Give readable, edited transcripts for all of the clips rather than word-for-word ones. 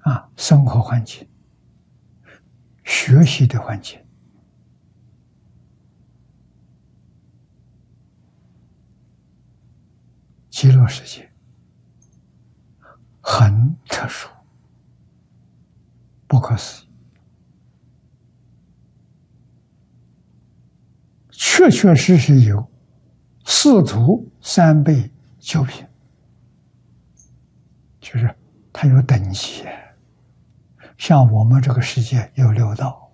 生活环境、学习的环境，极乐世界很特殊，不可思议，确确实实有四图三倍九品，就是它有等级。像我们这个世界有六道，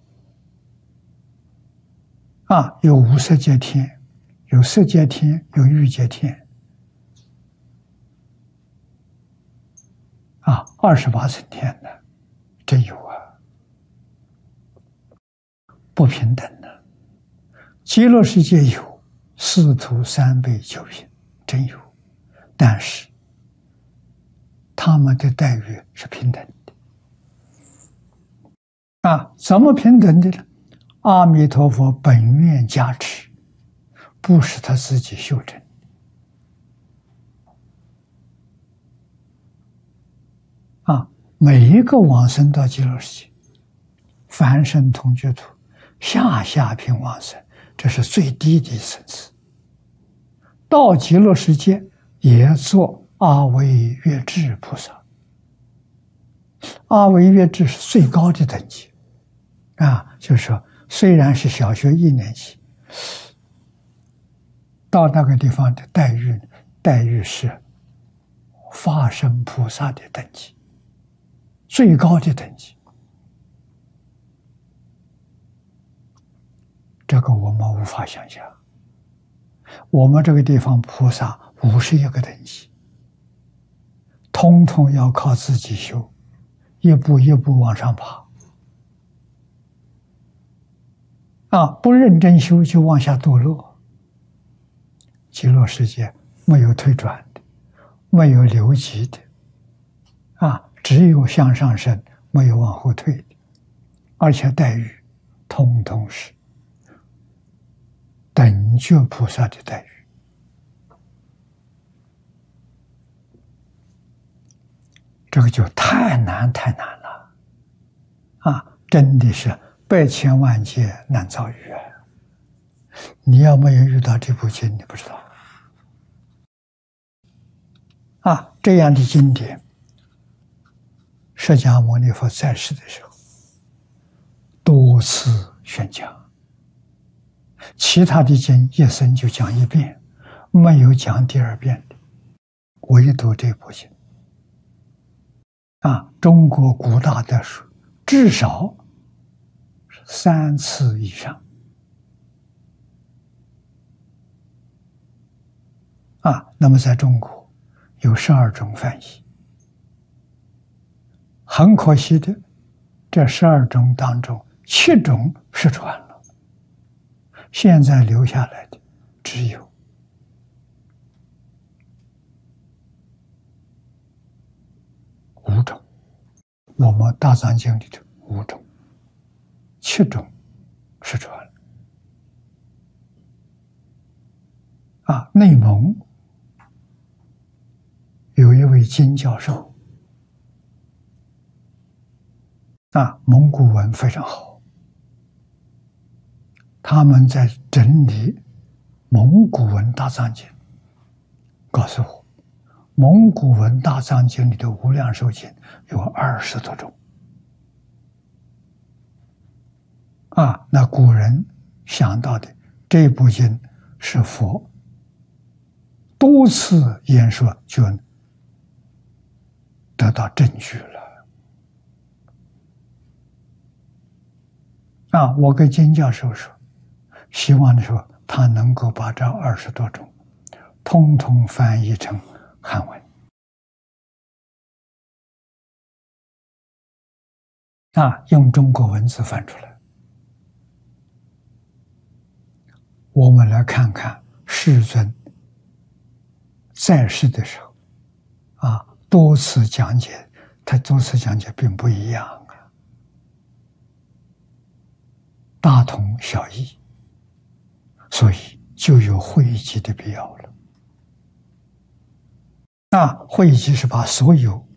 有无色界天，有色界天，有欲界天，28层天的，真有啊！不平等的，极乐世界有四图三倍九品，真有，但是他们的待遇是平等的。怎么平等的呢？阿弥陀佛本愿加持，不是他自己修成。每一个往生到极乐世界，凡圣同居土，下品往生，这是最低的层次。到极乐世界也做阿惟越致菩萨，阿惟越致是最高的等级。就是说，虽然是小学1年级，到那个地方的待遇是法身菩萨的等级，最高的等级。这个我们无法想象。我们这个地方菩萨51个等级，通通要靠自己修，一步一步往上爬。不认真修就往下堕落。极乐世界没有退转的，没有留级的，只有向上升，没有往后退的，而且待遇通通是等觉菩萨的待遇。这个就太难了，真的是百千万劫难遭遇啊！你要没有遇到这部经，你不知道。这样的经典，释迦牟尼佛在世的时候多次宣讲，其他的经一生就讲1遍，没有讲第2遍的，唯独这部经。中国古大德说，至少3次以上。那么在中国有12种翻译，很可惜的，这12种当中7种失传了，现在留下来的只有5种。我们大藏经里头5种，7种失传了。内蒙有一位金教授，蒙古文非常好，他们在整理蒙古文大藏经，告诉我，蒙古文大藏经里的无量寿经有20多种。那古人想到的这部经是佛多次演说就得到证据了。我跟金教授说，希望的时候他能够把这20多种通通翻译成汉文。用中国文字翻出来。我们来看看世尊在世的时候，多次讲解，他多次讲解并不一样大同小异，所以就有汇集的必要了。汇集是把所有